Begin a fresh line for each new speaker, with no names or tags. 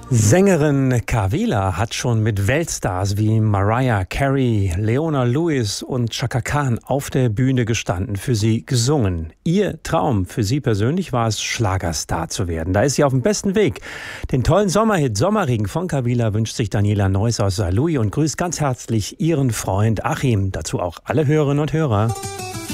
Sängerin Kawela hat schon mit Weltstars wie Mariah Carey, Leona Lewis und Chaka Khan auf der Bühne gestanden, für sie gesungen. Ihr Traum für sie persönlich war es, Schlagerstar zu werden. Da ist sie auf dem besten Weg. Den tollen Sommerhit Sommerregen von Kawela wünscht sich Daniela Neuss aus Saarlouis und grüßt ganz herzlich ihren Freund Achim. Dazu auch alle Hörerinnen und Hörer.